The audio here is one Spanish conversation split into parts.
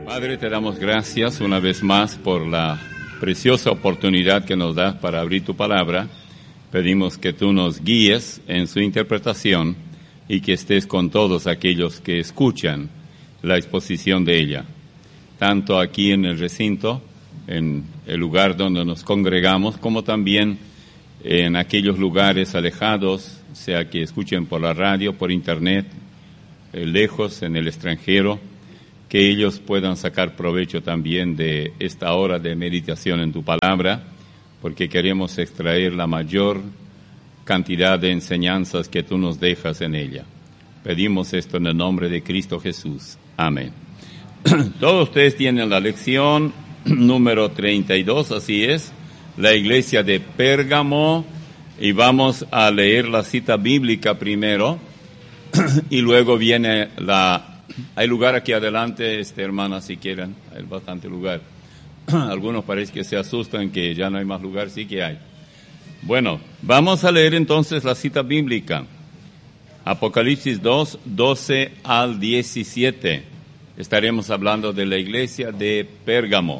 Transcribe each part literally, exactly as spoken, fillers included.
Padre, te damos gracias una vez más por la preciosa oportunidad que nos das para abrir tu palabra. Pedimos que tú nos guíes en su interpretación y que estés con todos aquellos que escuchan la exposición de ella, tanto aquí en el recinto, en el lugar donde nos congregamos, como también en aquellos lugares alejados, sea que escuchen por la radio, por internet, eh, lejos, en el extranjero, que ellos puedan sacar provecho también de esta hora de meditación en tu palabra, porque queremos extraer la mayor cantidad de enseñanzas que tú nos dejas en ella. Pedimos esto en el nombre de Cristo Jesús. Amén. Todos ustedes tienen la lección número treinta y dos, así es, la iglesia de Pérgamo, y vamos a leer la cita bíblica primero, y luego viene la... Hay lugar aquí adelante, este, hermana, si quieren, hay bastante lugar. Algunos parece que se asustan que ya no hay más lugar, sí que hay. Bueno, vamos a leer entonces la cita bíblica. Apocalipsis dos, doce al diecisiete. Estaremos hablando de la iglesia de Pérgamo.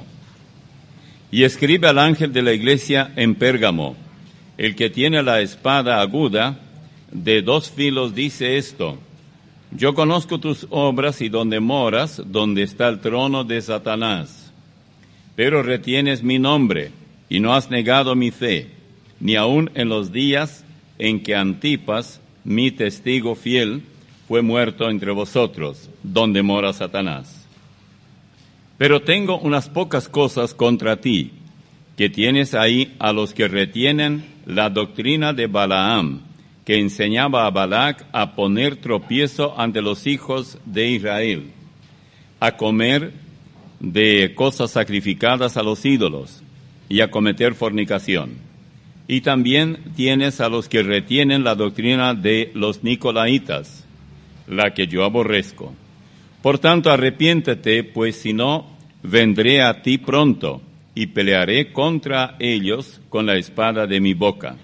Y escribe al ángel de la iglesia en Pérgamo: el que tiene la espada aguda de dos filos dice esto: yo conozco tus obras y donde moras, donde está el trono de Satanás. Pero retienes mi nombre y no has negado mi fe, ni aun en los días en que Antipas, mi testigo fiel, fue muerto entre vosotros, donde mora Satanás. Pero tengo unas pocas cosas contra ti, que tienes ahí a los que retienen la doctrina de Balaam, que enseñaba a Balac a poner tropiezo ante los hijos de Israel, a comer de cosas sacrificadas a los ídolos y a cometer fornicación. Y también tienes a los que retienen la doctrina de los nicolaitas, la que yo aborrezco. Por tanto, arrepiéntete, pues si no, vendré a ti pronto y pelearé contra ellos con la espada de mi boca.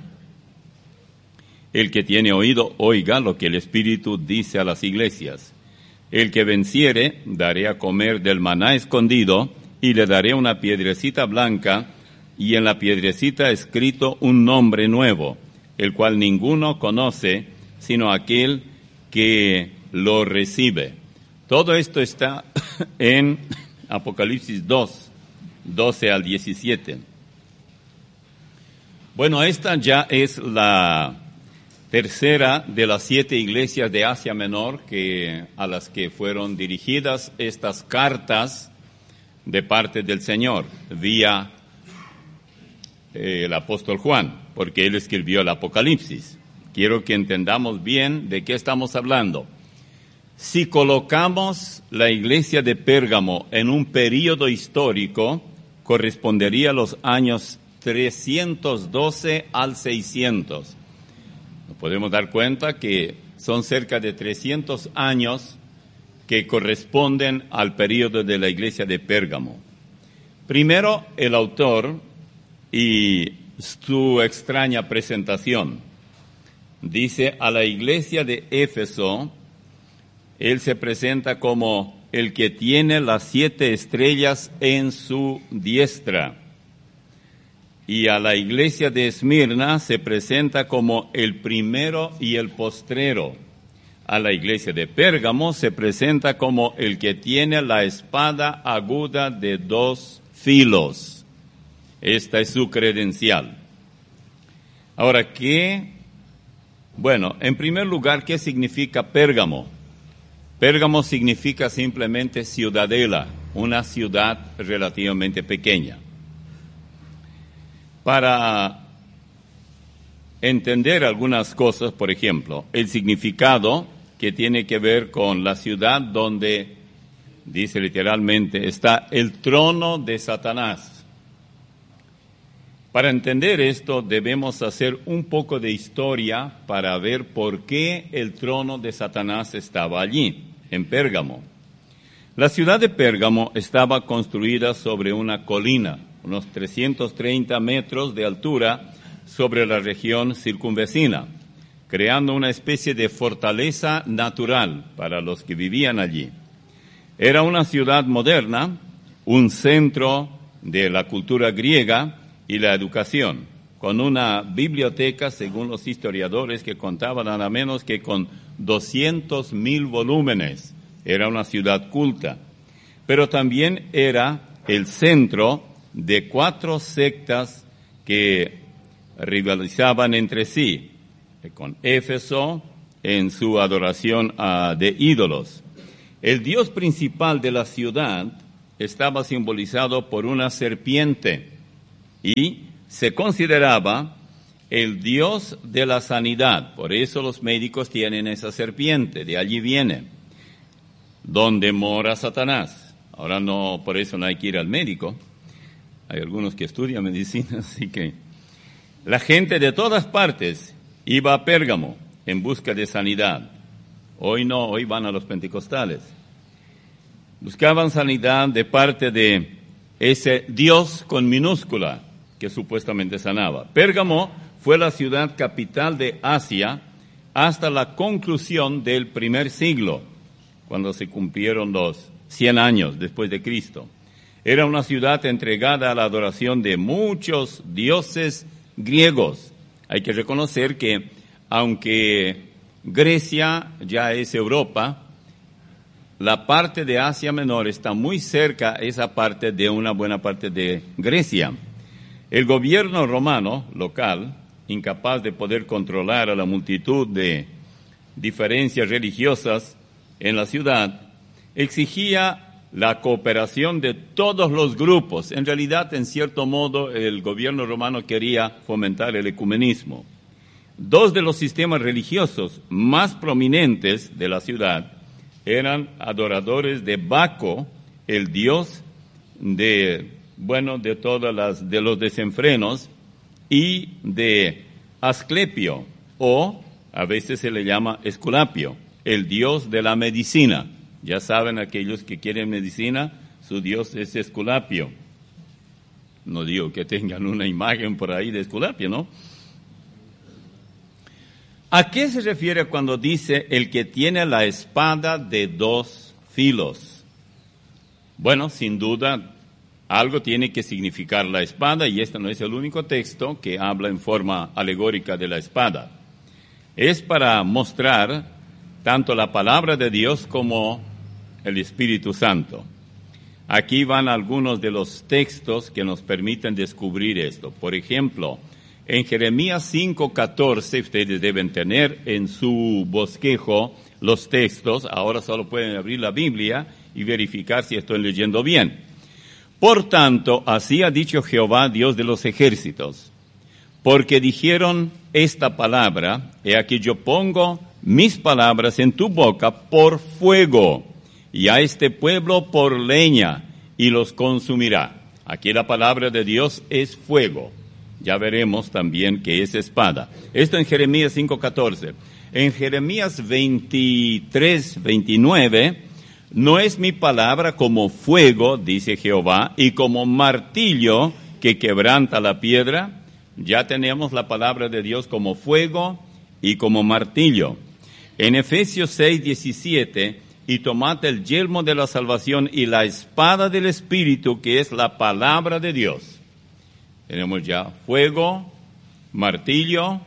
El que tiene oído, oiga lo que el Espíritu dice a las iglesias. El que venciere, daré a comer del maná escondido, y le daré una piedrecita blanca, y en la piedrecita escrito un nombre nuevo, el cual ninguno conoce, sino aquel que lo recibe. Todo esto está en Apocalipsis dos, doce al diecisiete. Bueno, esta ya es la tercera de las siete iglesias de Asia Menor que, a las que fueron dirigidas estas cartas de parte del Señor, vía eh, el apóstol Juan, porque él escribió el Apocalipsis. Quiero que entendamos bien de qué estamos hablando. Si colocamos la iglesia de Pérgamo en un período histórico, correspondería a los años trescientos doce al seiscientos. Podemos dar cuenta que son cerca de trescientos años que corresponden al período de la iglesia de Pérgamo. Primero, el autor y su extraña presentación. Dice, a la iglesia de Éfeso, él se presenta como el que tiene las siete estrellas en su diestra. Y a la iglesia de Esmirna se presenta como el primero y el postrero. A la iglesia de Pérgamo se presenta como el que tiene la espada aguda de dos filos. Esta es su credencial. Ahora, ¿qué? Bueno, en primer lugar, ¿qué significa Pérgamo? Pérgamo significa simplemente ciudadela, una ciudad relativamente pequeña. Para entender algunas cosas, por ejemplo, el significado que tiene que ver con la ciudad donde, dice literalmente, está el trono de Satanás. Para entender esto debemos hacer un poco de historia para ver por qué el trono de Satanás estaba allí, en Pérgamo. La ciudad de Pérgamo estaba construida sobre una colina, unos trescientos treinta metros de altura sobre la región circunvecina, creando una especie de fortaleza natural para los que vivían allí. Era una ciudad moderna, un centro de la cultura griega y la educación, con una biblioteca, según los historiadores, que contaba nada menos que con doscientos mil volúmenes. Era una ciudad culta, pero también era el centro de cuatro sectas que rivalizaban entre sí, con Éfeso en su adoración a, de ídolos. El dios principal de la ciudad estaba simbolizado por una serpiente y se consideraba el dios de la sanidad. Por eso los médicos tienen esa serpiente, de allí viene, donde mora Satanás. Ahora no, por eso no hay que ir al médico. Hay algunos que estudian medicina, así que la gente de todas partes iba a Pérgamo en busca de sanidad. Hoy no, hoy van a los pentecostales. Buscaban sanidad de parte de ese Dios con minúscula que supuestamente sanaba. Pérgamo fue la ciudad capital de Asia hasta la conclusión del primer siglo, cuando se cumplieron los cien años después de Cristo. Era una ciudad entregada a la adoración de muchos dioses griegos. Hay que reconocer que, aunque Grecia ya es Europa, la parte de Asia Menor está muy cerca, esa parte, de una buena parte de Grecia. El gobierno romano local, incapaz de poder controlar a la multitud de diferencias religiosas en la ciudad, exigía la cooperación de todos los grupos. En realidad, en cierto modo, el gobierno romano quería fomentar el ecumenismo. Dos de los sistemas religiosos más prominentes de la ciudad eran adoradores de Baco, el dios de, bueno, de todas las, de los desenfrenos, y de Asclepio, o a veces se le llama Esculapio, el dios de la medicina. Ya saben, aquellos que quieren medicina, su dios es Esculapio. No digo que tengan una imagen por ahí de Esculapio, ¿no? ¿A qué se refiere cuando dice el que tiene la espada de dos filos? Bueno, sin duda, algo tiene que significar la espada, y este no es el único texto que habla en forma alegórica de la espada. Es para mostrar tanto la palabra de Dios como el Espíritu Santo. Aquí van algunos de los textos que nos permiten descubrir esto. Por ejemplo, en Jeremías cinco catorce, ustedes deben tener en su bosquejo los textos. Ahora solo pueden abrir la Biblia y verificar si estoy leyendo bien. Por tanto, así ha dicho Jehová, Dios de los ejércitos, porque dijeron esta palabra, he aquí yo pongo mis palabras en tu boca por fuego, y a este pueblo por leña, y los consumirá. Aquí la palabra de Dios es fuego. Ya veremos también que es espada. Esto en Jeremías cinco catorce. En Jeremías veintitrés veintinueve, no es mi palabra como fuego, dice Jehová, y como martillo que quebranta la piedra. Ya tenemos la palabra de Dios como fuego y como martillo. En Efesios seis diecisiete, y tomad el yelmo de la salvación y la espada del Espíritu, que es la palabra de Dios. Tenemos ya fuego, martillo,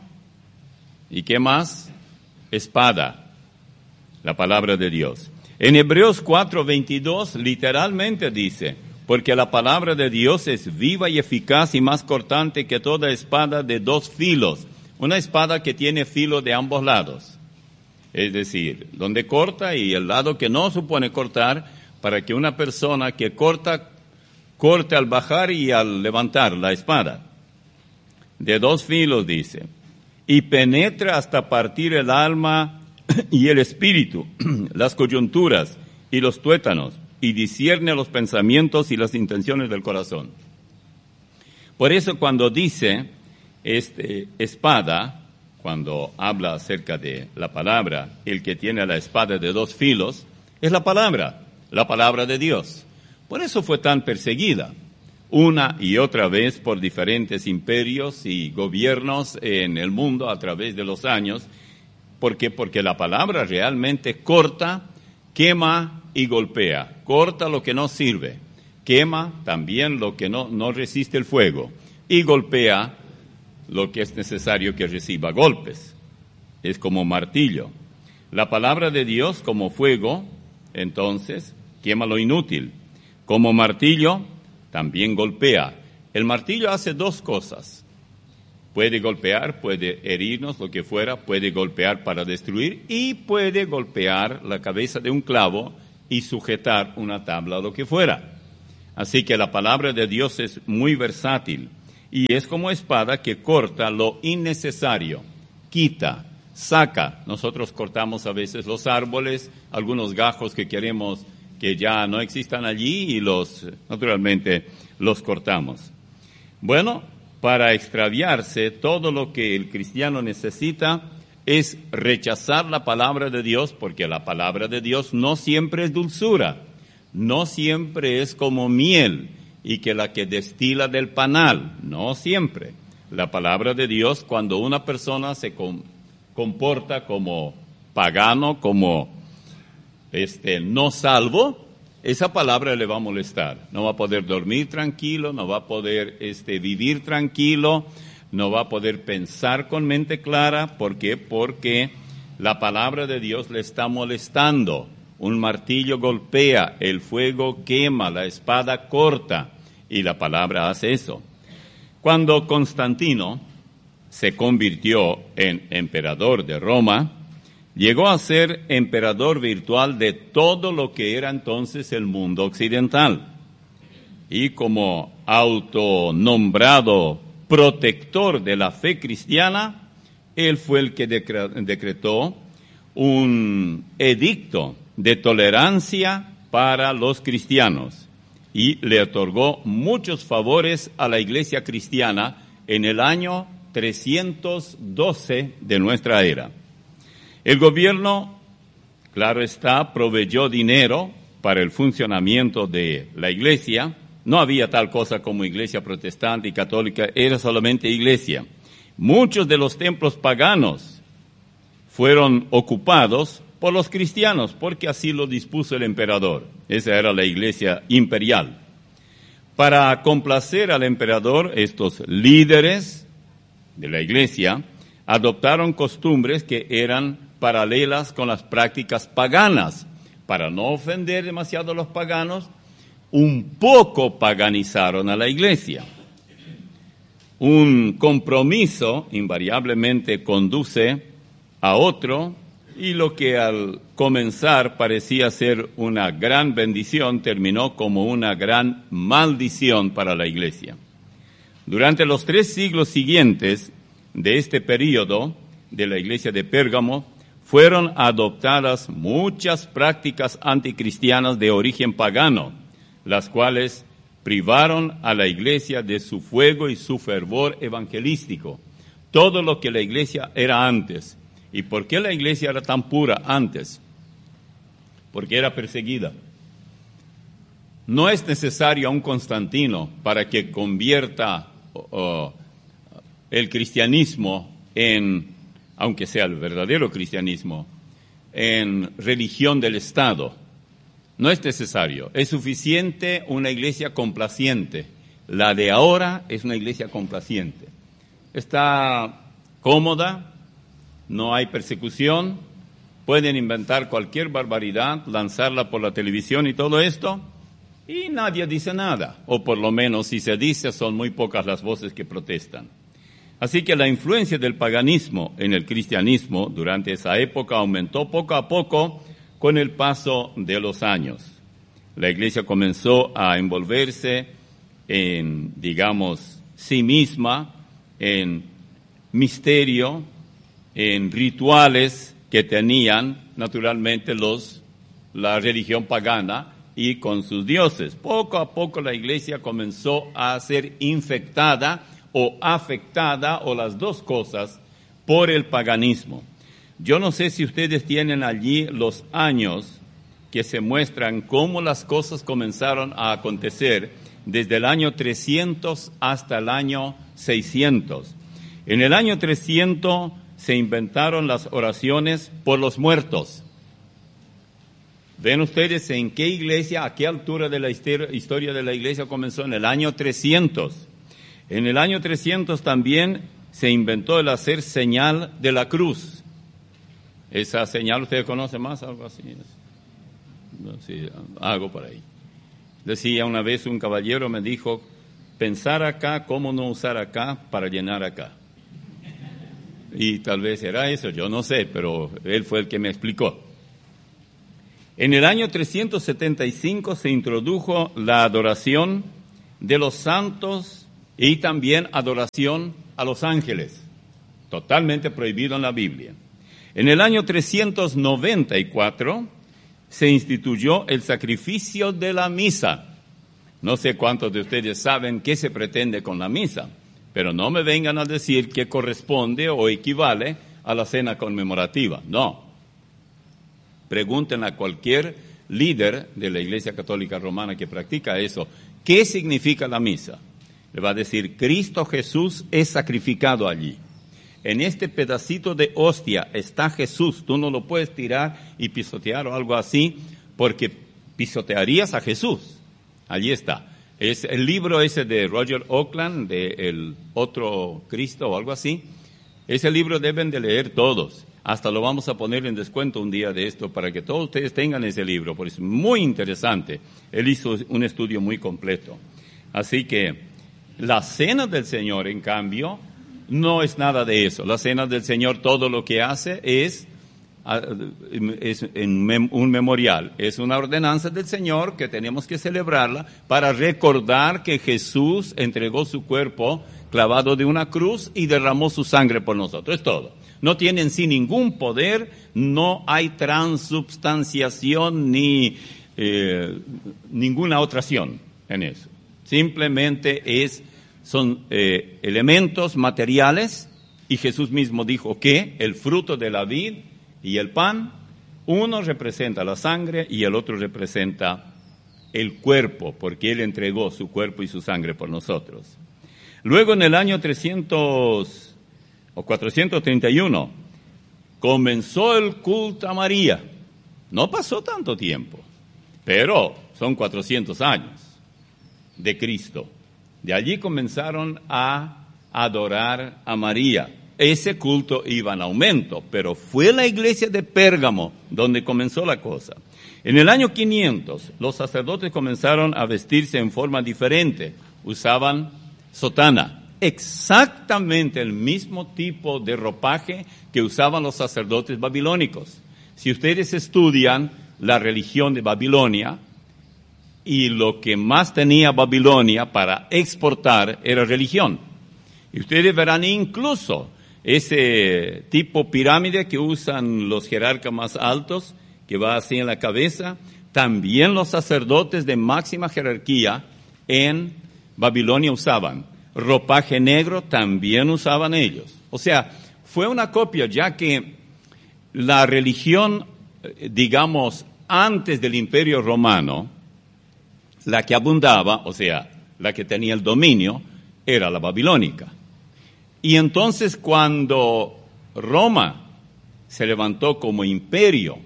¿y qué más? Espada, la palabra de Dios. En Hebreos cuatro veintidós literalmente dice, porque la palabra de Dios es viva y eficaz y más cortante que toda espada de dos filos. Una espada que tiene filo de ambos lados. Es decir, donde corta y el lado que no supone cortar, para que una persona que corta, corte al bajar y al levantar la espada. De dos filos, dice, y penetra hasta partir el alma y el espíritu, las coyunturas y los tuétanos, y discierne los pensamientos y las intenciones del corazón. Por eso cuando dice este, espada, cuando habla acerca de la palabra, el que tiene la espada de dos filos, es la palabra, la palabra de Dios. Por eso fue tan perseguida, una y otra vez por diferentes imperios y gobiernos en el mundo a través de los años. ¿Por qué? Porque la palabra realmente corta quema y golpea, corta lo que no sirve, quema también lo que no, no resiste el fuego y golpea lo que es necesario que reciba golpes. Es como martillo. La palabra de Dios como fuego, entonces, quema lo inútil. Como martillo, también golpea. El martillo hace dos cosas. Puede golpear, puede herirnos, lo que fuera, puede golpear para destruir y puede golpear la cabeza de un clavo y sujetar una tabla o lo que fuera. Así que la palabra de Dios es muy versátil y es como espada que corta lo innecesario, quita, saca. Nosotros cortamos a veces los árboles, algunos gajos que queremos que ya no existan allí y los, naturalmente, los cortamos. Bueno, para extraviarse, todo lo que el cristiano necesita es rechazar la palabra de Dios, porque la palabra de Dios no siempre es dulzura, no siempre es como miel, y que la que destila del panal, no siempre. La palabra de Dios, cuando una persona se com- comporta como pagano, como este no salvo, esa palabra le va a molestar. No va a poder dormir tranquilo, no va a poder este, vivir tranquilo, no va a poder pensar con mente clara. ¿Por qué? Porque la palabra de Dios le está molestando. Un martillo golpea, el fuego quema, la espada corta, y la palabra hace eso. Cuando Constantino se convirtió en emperador de Roma, llegó a ser emperador virtual de todo lo que era entonces el mundo occidental. Y como autonombrado protector de la fe cristiana, él fue el que decretó un edicto de tolerancia para los cristianos y le otorgó muchos favores a la iglesia cristiana en el año trescientos doce de nuestra era. El gobierno, claro está, proveyó dinero para el funcionamiento de la iglesia. No había tal cosa como iglesia protestante y católica, era solamente iglesia. Muchos de los templos paganos fueron ocupados por los cristianos, porque así lo dispuso el emperador. Esa era la iglesia imperial. Para complacer al emperador, estos líderes de la iglesia adoptaron costumbres que eran paralelas con las prácticas paganas. Para no ofender demasiado a los paganos, un poco paganizaron a la iglesia. Un compromiso invariablemente conduce a otro, y lo que al comenzar parecía ser una gran bendición terminó como una gran maldición para la iglesia. Durante los tres siglos siguientes de este período de la iglesia de Pérgamo, fueron adoptadas muchas prácticas anticristianas de origen pagano, las cuales privaron a la iglesia de su fuego y su fervor evangelístico. Todo lo que la iglesia era antes. ¿Y por qué la iglesia era tan pura antes? Porque era perseguida. No es necesario a un Constantino para que convierta uh, el cristianismo en, aunque sea el verdadero cristianismo, en religión del Estado. No es necesario. Es suficiente una iglesia complaciente. La de ahora es una iglesia complaciente. Está cómoda, no hay persecución, pueden inventar cualquier barbaridad, lanzarla por la televisión y todo esto, y nadie dice nada. O por lo menos, si se dice, son muy pocas las voces que protestan. Así que la influencia del paganismo en el cristianismo durante esa época aumentó poco a poco con el paso de los años. La iglesia comenzó a envolverse en, digamos, sí misma, en misterio, en rituales que tenían naturalmente los, la religión pagana y con sus dioses. Poco a poco la iglesia comenzó a ser infectada o afectada, o las dos cosas, por el paganismo. Yo no sé si ustedes tienen allí los años que se muestran cómo las cosas comenzaron a acontecer desde el año trescientos hasta el año seiscientos. En el año trescientos se inventaron las oraciones por los muertos. ¿Ven ustedes en qué iglesia, a qué altura de la historia de la iglesia comenzó? En el año trescientos. En el año trescientos también se inventó el hacer señal de la cruz. Esa señal, ¿ustedes conocen más? Algo así. No, sí, algo por ahí. Decía una vez un caballero, me dijo, pensar acá, cómo no usar acá para llenar acá. Y tal vez era eso, yo no sé, pero él fue el que me explicó. En el año trescientos setenta y cinco se introdujo la adoración de los santos y también adoración a los ángeles, totalmente prohibido en la Biblia. En el año trescientos noventa y cuatro se instituyó el sacrificio de la misa. No sé cuántos de ustedes saben qué se pretende con la misa, pero no me vengan a decir que corresponde o equivale a la cena conmemorativa. No. Pregunten a cualquier líder de la Iglesia Católica Romana que practica eso, ¿qué significa la misa? Le va a decir, Cristo Jesús es sacrificado allí. En este pedacito de hostia está Jesús. Tú no lo puedes tirar y pisotear o algo así, porque pisotearías a Jesús. Allí está. Es el libro ese de Roger Oakland, de El Otro Cristo o algo así. Ese libro deben de leer todos. Hasta lo vamos a poner en descuento un día de esto para que todos ustedes tengan ese libro, porque es muy interesante. Él hizo un estudio muy completo. Así que la cena del Señor, en cambio, no es nada de eso. La cena del Señor, todo lo que hace es, es un memorial. Es una ordenanza del Señor que tenemos que celebrarla para recordar que Jesús entregó su cuerpo clavado de una cruz y derramó su sangre por nosotros. Es todo. No tiene en sí ningún poder, no hay transubstanciación ni eh, ninguna otra acción en eso. Simplemente es, son eh, elementos materiales, y Jesús mismo dijo que el fruto de la vid y el pan, uno representa la sangre y el otro representa el cuerpo, porque Él entregó su cuerpo y su sangre por nosotros. Luego en el año trescientos o cuatrocientos treinta y uno, comenzó el culto a María. No pasó tanto tiempo, pero son cuatrocientos años de Cristo. De allí comenzaron a adorar a María. Ese culto iba en aumento, pero fue la iglesia de Pérgamo donde comenzó la cosa. En el año quinientos, los sacerdotes comenzaron a vestirse en forma diferente. Usaban sotana. Exactamente el mismo tipo de ropaje que usaban los sacerdotes babilónicos. Si ustedes estudian la religión de Babilonia, y lo que más tenía Babilonia para exportar era religión. Y ustedes verán incluso ese tipo pirámide que usan los jerarcas más altos, que va así en la cabeza, también los sacerdotes de máxima jerarquía en Babilonia usaban. Ropaje negro también usaban ellos. O sea, fue una copia, ya que la religión, digamos, antes del Imperio Romano, la que abundaba, o sea, la que tenía el dominio, era la babilónica. Y entonces cuando Roma se levantó como imperio,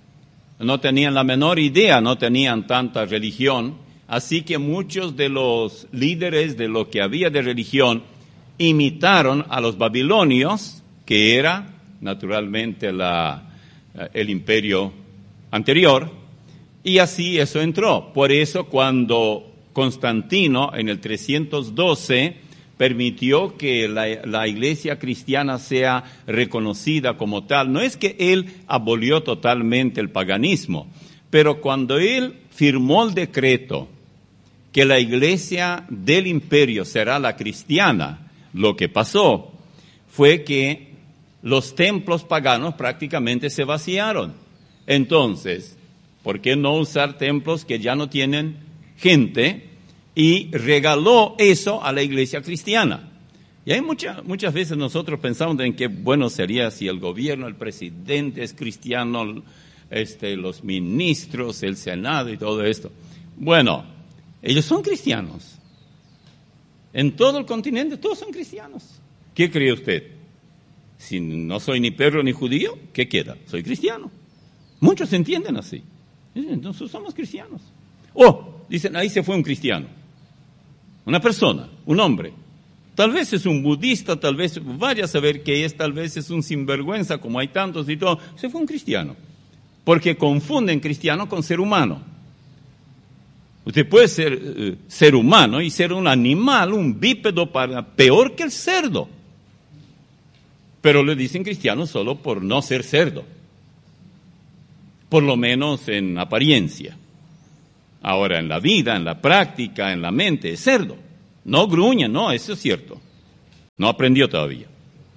no tenían la menor idea, no tenían tanta religión. Así que muchos de los líderes de lo que había de religión imitaron a los babilonios, que era naturalmente la, el imperio anterior, y así eso entró. Por eso cuando Constantino en el trescientos doce permitió que la, la iglesia cristiana sea reconocida como tal, no es que él abolió totalmente el paganismo, pero cuando él firmó el decreto que la iglesia del imperio será la cristiana, lo que pasó fue que los templos paganos prácticamente se vaciaron. Entonces, ¿por qué no usar templos que ya no tienen gente? Y regaló eso a la iglesia cristiana. Y hay muchas muchas veces nosotros pensamos en qué bueno sería si el gobierno, el presidente es cristiano, este, los ministros, el senado y todo esto. Bueno, ellos son cristianos. En todo el continente todos son cristianos. ¿Qué cree usted? Si no soy ni perro ni judío, ¿qué queda? Soy cristiano. Muchos entienden así. Entonces somos cristianos. Oh, dicen, ahí se fue un cristiano. Una persona, un hombre. Tal vez es un budista, tal vez, vaya a saber qué es, tal vez es un sinvergüenza, como hay tantos y todo. Se fue un cristiano. Porque confunden cristiano con ser humano. Usted puede ser eh, ser humano y ser un animal, un bípedo, para, peor que el cerdo. Pero le dicen cristiano solo por no ser cerdo. Por lo menos en apariencia. Ahora, en la vida, en la práctica, en la mente, es cerdo. No gruña, no, eso es cierto. No aprendió todavía.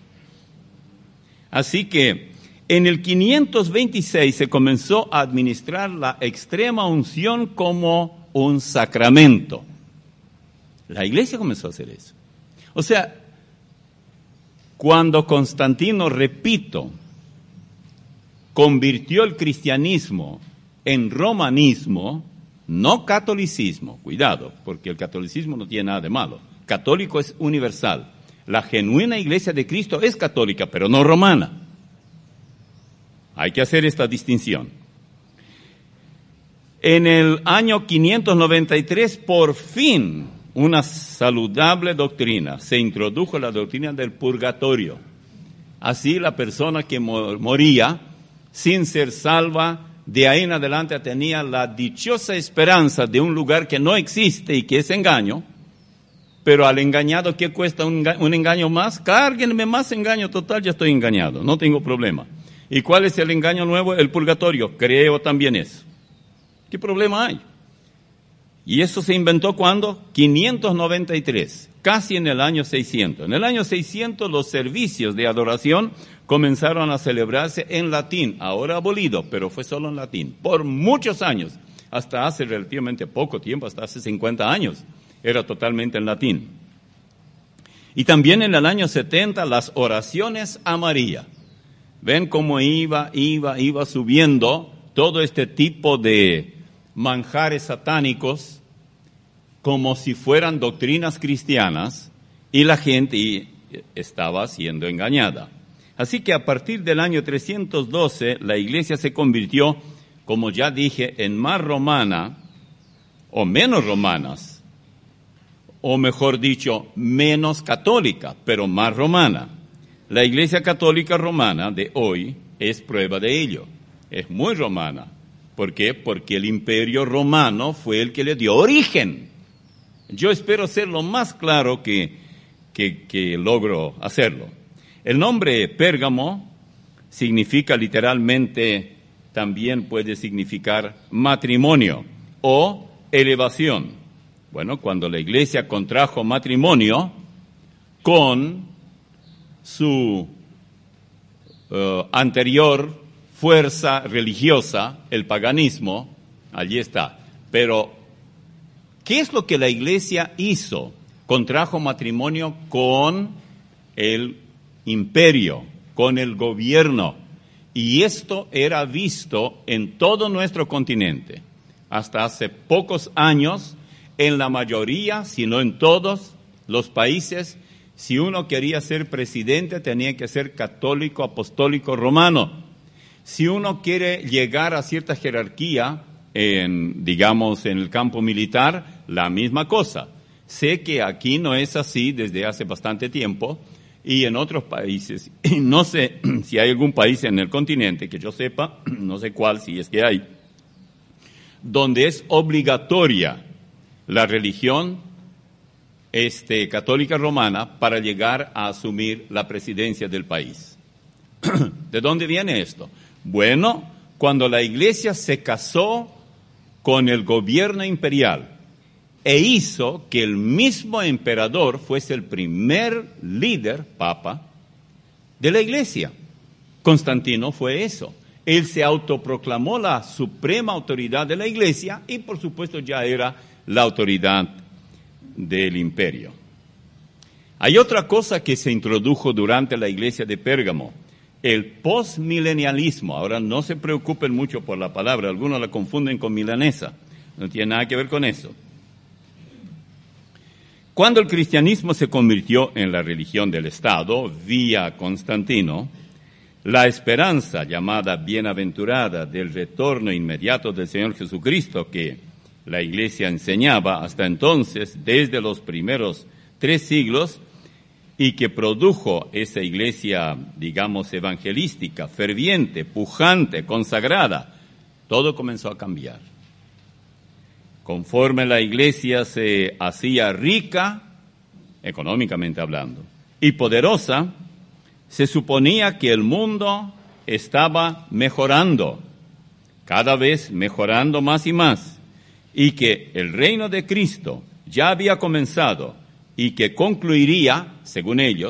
Así que en el quinientos veintiséis se comenzó a administrar la extrema unción como un sacramento. La iglesia comenzó a hacer eso. O sea, cuando Constantino, repito, convirtió el cristianismo en romanismo, no catolicismo, cuidado, porque el catolicismo no tiene nada de malo. Católico es universal. La genuina iglesia de Cristo es católica, pero no romana. Hay que hacer esta distinción. En el año quinientos noventa y tres, por fin, una saludable doctrina. Se introdujo la doctrina del purgatorio. Así la persona que moría sin ser salva, de ahí en adelante tenía la dichosa esperanza de un lugar que no existe y que es engaño, pero al engañado, ¿qué cuesta un, un engaño más? Cárguenme más engaño, total, ya estoy engañado, no tengo problema. ¿Y cuál es el engaño nuevo? El purgatorio, creo también eso. ¿Qué problema hay? Y eso se inventó ¿cuándo? quinientos noventa y tres, casi en el año seiscientos. En el año seiscientos los servicios de adoración comenzaron a celebrarse en latín, ahora abolido, pero fue solo en latín, por muchos años, hasta hace relativamente poco tiempo, hasta hace cincuenta años, era totalmente en latín. Y también en el año setenta las oraciones a María. Ven cómo iba, iba, iba subiendo todo este tipo de manjares satánicos como si fueran doctrinas cristianas y la gente estaba siendo engañada. Así que a partir del año trescientos doce la iglesia se convirtió, como ya dije, en más romana o menos romanas, o mejor dicho, menos católica, pero más romana. La iglesia católica romana de hoy es prueba de ello, es muy romana. ¿Por qué? Porque el imperio romano fue el que le dio origen. Yo espero ser lo más claro que, que, que logro hacerlo. El nombre Pérgamo significa literalmente, también puede significar matrimonio o elevación. Bueno, cuando la iglesia contrajo matrimonio con su uh, anterior fuerza religiosa, el paganismo, allí está. Pero, ¿qué es lo que la iglesia hizo? Contrajo matrimonio con el imperio, con el gobierno. Y esto era visto en todo nuestro continente. Hasta hace pocos años, en la mayoría, si no en todos los países, si uno quería ser presidente, tenía que ser católico, apostólico, romano. Si uno quiere llegar a cierta jerarquía, en, digamos, en el campo militar, la misma cosa. Sé que aquí no es así desde hace bastante tiempo, y en otros países, no sé si hay algún país en el continente que yo sepa, no sé cuál, si es que hay, donde es obligatoria la religión este, católica romana para llegar a asumir la presidencia del país. ¿De dónde viene esto? Bueno, cuando la iglesia se casó con el gobierno imperial e hizo que el mismo emperador fuese el primer líder, papa, de la iglesia. Constantino fue eso. Él se autoproclamó la suprema autoridad de la iglesia y por supuesto ya era la autoridad del imperio. Hay otra cosa que se introdujo durante la iglesia de Pérgamo, el postmilenialismo. Ahora no se preocupen mucho por la palabra, algunos la confunden con milanesa, no tiene nada que ver con eso. Cuando el cristianismo se convirtió en la religión del Estado, vía Constantino, La esperanza llamada bienaventurada del retorno inmediato del Señor Jesucristo que la Iglesia enseñaba hasta entonces, desde los primeros tres siglos, y que produjo esa Iglesia, digamos, evangelística, ferviente, pujante, consagrada, todo comenzó a cambiar. Conforme la Iglesia se hacía rica, económicamente hablando, y poderosa, se suponía que el mundo estaba mejorando, cada vez mejorando más y más, y que el reino de Cristo ya había comenzado y que concluiría, según ellos,